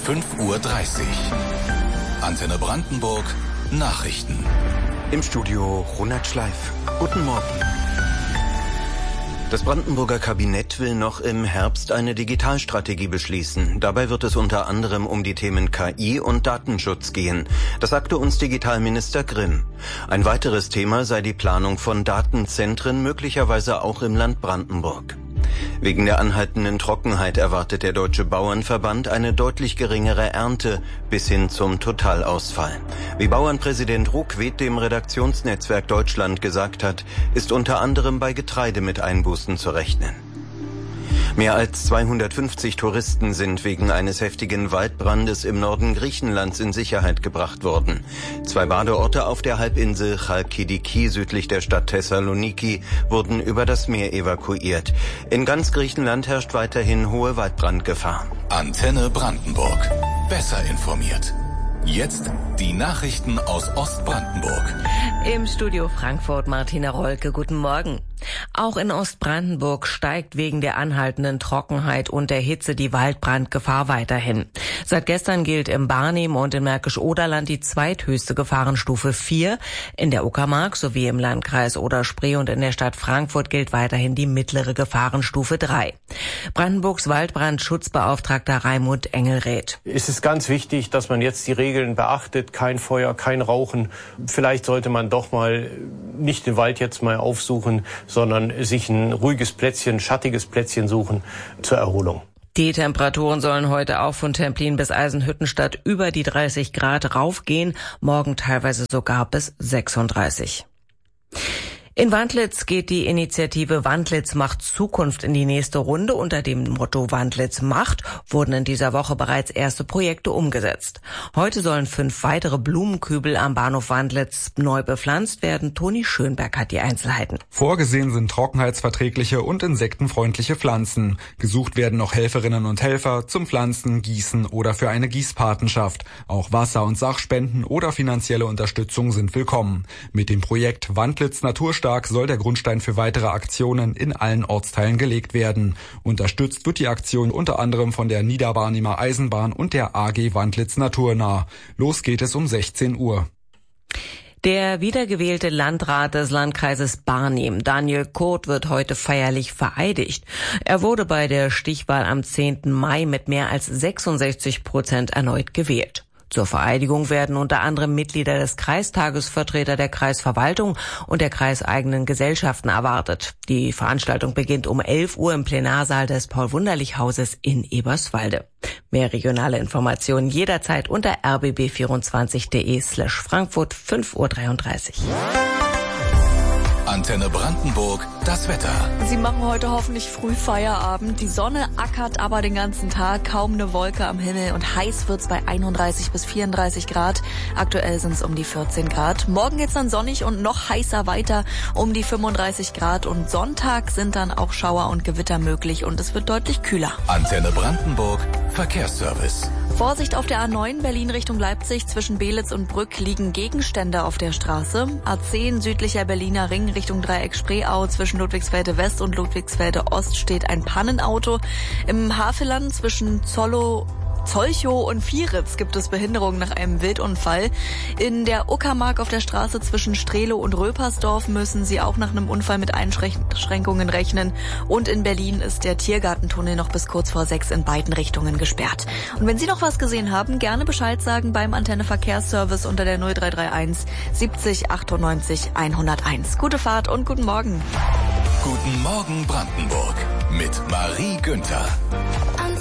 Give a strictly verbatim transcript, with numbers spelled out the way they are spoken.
fünf Uhr dreißig. Antenne Brandenburg Nachrichten. Im Studio Ronald Schleif. Guten Morgen. Das Brandenburger Kabinett will noch im Herbst eine Digitalstrategie beschließen. Dabei wird es unter anderem um die Themen K I und Datenschutz gehen. Das sagte uns Digitalminister Grimm. Ein weiteres Thema sei die Planung von Datenzentren, möglicherweise auch im Land Brandenburg. Wegen der anhaltenden Trockenheit erwartet der Deutsche Bauernverband eine deutlich geringere Ernte bis hin zum Totalausfall. Wie Bauernpräsident Ruckwied dem Redaktionsnetzwerk Deutschland gesagt hat, ist unter anderem bei Getreide mit Einbußen zu rechnen. Mehr als zweihundertfünfzig Touristen sind wegen eines heftigen Waldbrandes im Norden Griechenlands in Sicherheit gebracht worden. Zwei Badeorte auf der Halbinsel Chalkidiki südlich der Stadt Thessaloniki wurden über das Meer evakuiert. In ganz Griechenland herrscht weiterhin hohe Waldbrandgefahr. Antenne Brandenburg. Besser informiert. Jetzt die Nachrichten aus Ostbrandenburg. Im Studio Frankfurt Martina Rolke, guten Morgen. Auch in Ostbrandenburg steigt wegen der anhaltenden Trockenheit und der Hitze die Waldbrandgefahr weiterhin. Seit gestern gilt im Barnim und im Märkisch-Oderland die zweithöchste Gefahrenstufe vier. In der Uckermark sowie im Landkreis Oder-Spree und in der Stadt Frankfurt gilt weiterhin die mittlere Gefahrenstufe drei. Brandenburgs Waldbrandschutzbeauftragter Raimund Engelreth. Es ist ganz wichtig, dass man jetzt die Regeln beachtet. Kein Feuer, kein Rauchen. Vielleicht sollte man doch mal nicht den Wald jetzt mal aufsuchen, sondern sich ein ruhiges Plätzchen, schattiges Plätzchen suchen zur Erholung. Die Temperaturen sollen heute auch von Templin bis Eisenhüttenstadt über die dreißig Grad raufgehen, morgen teilweise sogar bis sechsunddreißig. In Wandlitz geht die Initiative Wandlitz macht Zukunft in die nächste Runde. Unter dem Motto Wandlitz macht wurden in dieser Woche bereits erste Projekte umgesetzt. Heute sollen fünf weitere Blumenkübel am Bahnhof Wandlitz neu bepflanzt werden. Toni Schönberg hat die Einzelheiten. Vorgesehen sind trockenheitsverträgliche und insektenfreundliche Pflanzen. Gesucht werden noch Helferinnen und Helfer zum Pflanzen, Gießen oder für eine Gießpatenschaft. Auch Wasser- und Sachspenden oder finanzielle Unterstützung sind willkommen. Mit dem Projekt Wandlitz Naturstark soll der Grundstein für weitere Aktionen in allen Ortsteilen gelegt werden. Unterstützt wird die Aktion unter anderem von der Niederbarnimer Eisenbahn und der A G Wandlitz Naturnah. Los geht es um sechzehn Uhr. Der wiedergewählte Landrat des Landkreises Barnim, Daniel Kurt, wird heute feierlich vereidigt. Er wurde bei der Stichwahl am zehnten Mai mit mehr als sechsundsechzig Prozent erneut gewählt. Zur Vereidigung werden unter anderem Mitglieder des Kreistages, Vertreter der Kreisverwaltung und der kreiseigenen Gesellschaften erwartet. Die Veranstaltung beginnt um elf Uhr im Plenarsaal des Paul-Wunderlich-Hauses in Eberswalde. Mehr regionale Informationen jederzeit unter r b b vierundzwanzig punkt d e slash Frankfurt fünf Uhr dreiunddreißig. Antenne Brandenburg, das Wetter. Sie machen heute hoffentlich früh Feierabend. Die Sonne ackert aber den ganzen Tag, kaum eine Wolke am Himmel und heiß wird's bei einunddreißig bis vierunddreißig Grad. Aktuell sind's um die vierzehn Grad. Morgen geht's dann sonnig und noch heißer weiter, um die fünfunddreißig Grad. Und Sonntag sind dann auch Schauer und Gewitter möglich und es wird deutlich kühler. Antenne Brandenburg, Verkehrsservice. Vorsicht auf der A neun Berlin Richtung Leipzig. Zwischen Belitz und Brück liegen Gegenstände auf der Straße. A zehn südlicher Berliner Ring Richtung Dreieck Spreeau. Zwischen Ludwigsfelde West und Ludwigsfelde Ost steht ein Pannenauto. Im Havelland zwischen Zollow Zolchow und Vieritz gibt es Behinderungen nach einem Wildunfall. In der Uckermark auf der Straße zwischen Strehlow und Röpersdorf müssen sie auch nach einem Unfall mit Einschränkungen rechnen. Und in Berlin ist der Tiergartentunnel noch bis kurz vor sechs in beiden Richtungen gesperrt. Und wenn Sie noch was gesehen haben, gerne Bescheid sagen beim Antenne Verkehrsservice unter der null drei drei eins siebzig achtundneunzig hunderteins. Gute Fahrt und guten Morgen. Guten Morgen Brandenburg mit Marie Günther.